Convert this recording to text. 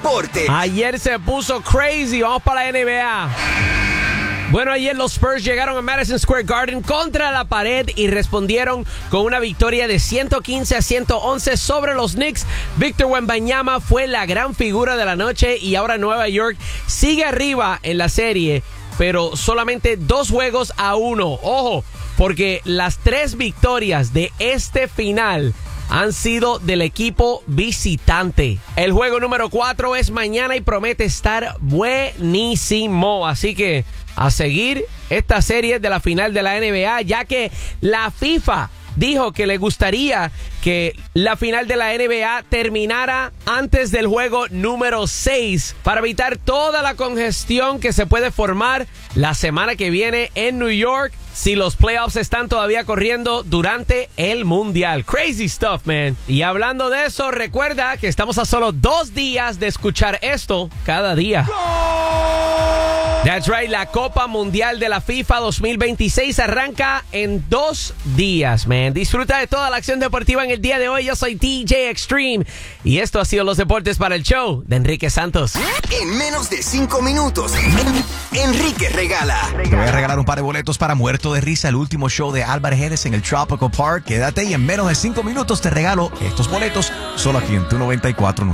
deportes. Ayer se puso crazy. Vamos para la NBA. Bueno, ayer los Spurs llegaron a Madison Square Garden contra la pared y respondieron con una victoria de 115-111 sobre los Knicks. Victor Wembanyama fue la gran figura de la noche y ahora Nueva York sigue arriba en la serie, pero solamente 2-1. Ojo, porque las 3 victorias de este final han sido del equipo visitante. El juego número 4 es mañana y promete estar buenísimo. Así que a seguir esta serie de la final de la NBA, ya que la FIFA dijo que le gustaría que la final de la NBA terminara antes del juego número 6 para evitar toda la congestión que se puede formar la semana que viene en New York si los playoffs están todavía corriendo durante el Mundial. Crazy stuff, man. Y hablando de eso, recuerda que estamos a solo 2 días de escuchar esto cada día. That's right, la Copa Mundial de la FIFA 2026 arranca en 2 días, man. Disfruta de toda la acción deportiva en el día de hoy. Yo soy DJ Extreme y esto ha sido los deportes para el show de Enrique Santos. En menos de 5 minutos, Enrique regala. Te voy a regalar un par de boletos para Muerto de Risa, el último show de Álvaro Jerez en el Tropical Park. Quédate y en menos de 5 minutos te regalo estos boletos solo aquí en tu 94.9.